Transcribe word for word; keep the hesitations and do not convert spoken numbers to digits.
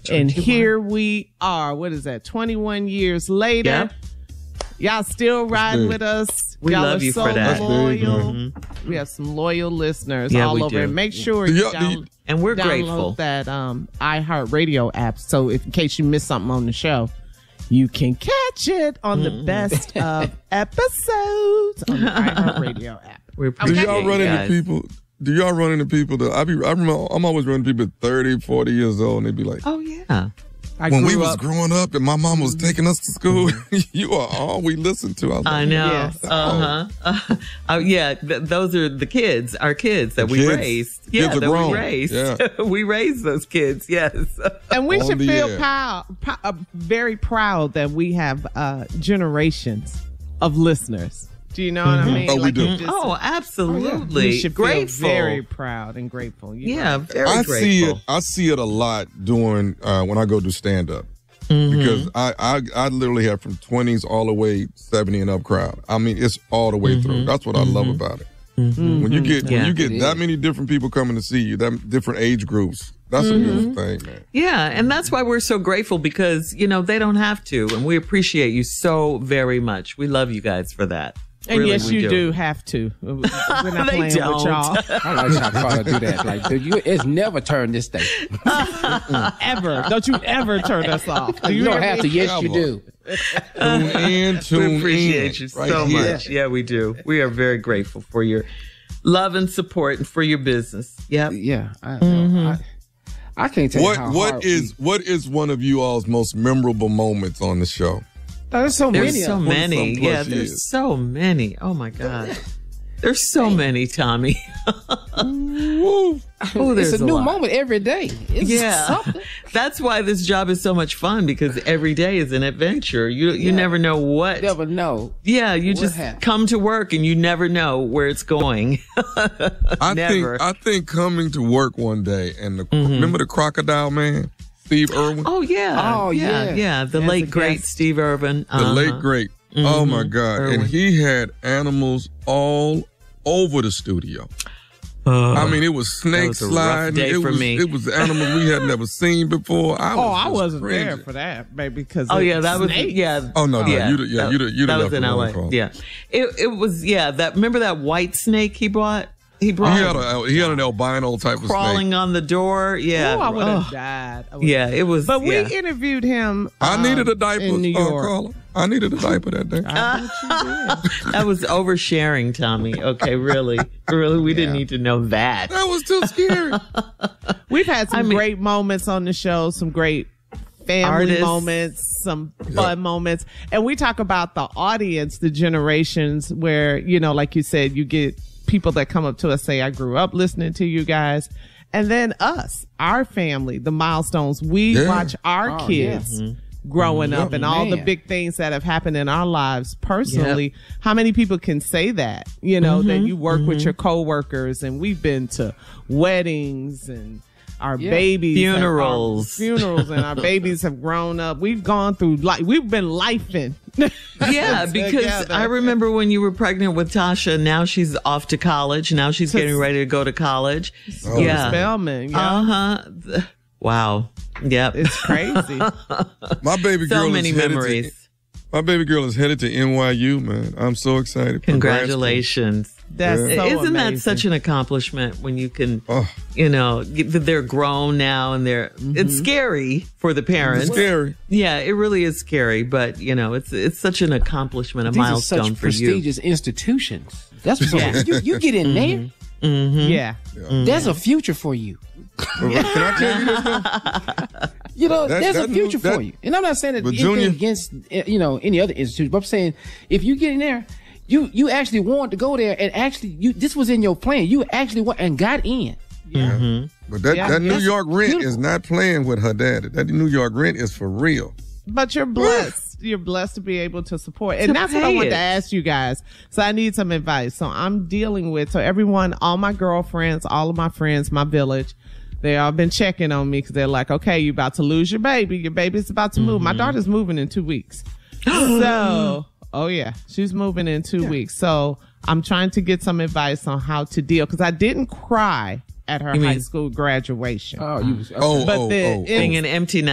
And here we are. What is that? twenty-one years later. Yep. Y'all still riding with us. We Y'all love are you so for that. loyal. Mm-hmm. We have some loyal listeners yeah, all we over. Do. And make sure you, down, and we're download grateful. that um, iHeartRadio app. So if in case you missed something on the show, you can catch it on the mm-hmm. best of episodes on the iHeartRadio app. We do y'all run into people? Do y'all run into people that I be? I remember I'm always running into people thirty, forty years old, and they be like, "Oh yeah." I when we was up, growing up and my mom was taking us to school, you are all we listened to. I, was I like, know. Yes. Uh-huh. Uh, uh, yeah, th- those are the kids, our kids that the we kids, raised. Kids yeah, that grown. we raised. Yeah. we raised those kids, yes. And we On should feel air. proud, pr- uh, very proud that we have uh, generations of listeners. Do you know mm-hmm. what I mean? Oh, we like do. Just, oh, absolutely. We should grateful. feel very proud and grateful. You yeah, know? very I grateful. see it. I see it a lot doing uh, when I go do stand up. Mm-hmm. Because I, I I literally have from twenties all the way seventy and up crowd. I mean, it's all the way mm-hmm. through. That's what mm-hmm. I love about it. Mm-hmm. When you get yeah. when you get It that is. many different people coming to see you, that different age groups, that's mm-hmm. a beautiful thing, man. Yeah, and that's why we're so grateful because, you know, they don't have to. And we appreciate you so very much. We love you guys for that. And really, yes, you do. do have to. We're not They playing don't. with y'all. I like how Carla do that. Like, dude, you, it's never turned this day. Ever. Don't you ever turn us off. Do You don't hear have me? to. Yes, you do. Tune in, tune we appreciate in, you right so here. much. Yeah, we do. We are very grateful for your love and support and for your business. Yep. Yeah. I, Mm-hmm. I, I can't tell What you how what hard is what is one of you all's most memorable moments on the show? we, there's so many. There's so of them. many. twenty-some plus Yeah, there's years. so many. Oh my God. There's so many, Tommy. Woo. Oh, there's It's a new lot. moment every day. It's Yeah. something. That's why this job is so much fun because every day is an adventure. You you Yeah. never know what. Never know. Yeah, you what just happened. come to work and you never know where it's going. I Never. think I think coming to work one day and the remember the crocodile man, Steve Irwin, Oh yeah. Oh, yeah. yeah. Yeah. The As a late great guest. Steve Irvin. the Uh-huh. late great. Oh my God! Irwin. And he had animals all over the studio. Uh, I mean, it was snakes That was a rough sliding. day it for was me. it was animals we had never seen before. I was Oh, I just wasn't cringing. there for that, baby, because Oh of yeah, that was snakes. yeah. Oh no, no, yeah, you yeah, that, you you that left was in the L wrong A. call. Yeah, it it was yeah. That remember that white snake he brought. He brought He had a he had an albino type of crawling snake. on the door. Yeah, Oh, I would have Oh, died. I would've- yeah. It was. But we yeah. interviewed him. I um, needed a diaper, in New uh, York. Carla. I needed a diaper that day. I bet you did. That was oversharing, Tommy. Okay, really, really, we didn't need to know that. That was too scary. We've had some I mean- great moments on the show, some great family Artists. moments, some fun moments. And we talk about the audience, the generations where, you know, like you said, you get people that come up to us, say, I grew up listening to you guys. And then us, our family, the milestones. We Yeah. watch our Oh, kids Mm-hmm. growing up and all the man. big things that have happened in our lives personally. How many people can say that, you know, that you work with your coworkers and we've been to weddings and our Yeah. babies, Funerals. our funerals and our babies have grown up. We've gone through like, we've been lifing. Yeah, because Together. I remember when you were pregnant with Tasha. Now she's off to college. Now she's To- getting ready to go to college. Oh, yeah. Spellman, yeah. Uh huh. Wow. Yep. It's crazy. My baby girl So many is headed memories. To, my baby girl is headed to N Y U, man. I'm so excited. for grad school. Congratulations. That's Yeah. so Isn't that amazing. such an accomplishment when you can, Oh, you know, get- that they're grown now and they're, it's scary for the parents. it's scary. Yeah, it really is scary, but you know, it's it's such an accomplishment, a These are milestone such for you. prestigious institutions. That's what Yeah. you, you get in there. Yeah. There's a future for you. Can I tell you this though? You know, That- there's that a future new- that- for you. And I'm not saying that But anything Junior- against eh, you know any other institution, but I'm saying if you get in there, you you actually want to go there and actually you this was in your plan. You actually went and got in. But that, Yeah, that New that's York rent beautiful. is not playing with her daddy. That New York rent is for real. But you're blessed. You're blessed to be able to support. And To that's what I pay want it. to ask you guys. So I need some advice. So I'm dealing with, so everyone, all my girlfriends, all of my friends, my village, they all been checking on me because they're like, okay, you're about to lose your baby. Your baby's about to move. My daughter's moving in two weeks. So, oh yeah, she's moving in two weeks. So I'm trying to get some advice on how to deal because I didn't cry at her You high mean- school graduation. Oh, you. Okay. Oh, But oh, the- oh, it- oh. Being an empty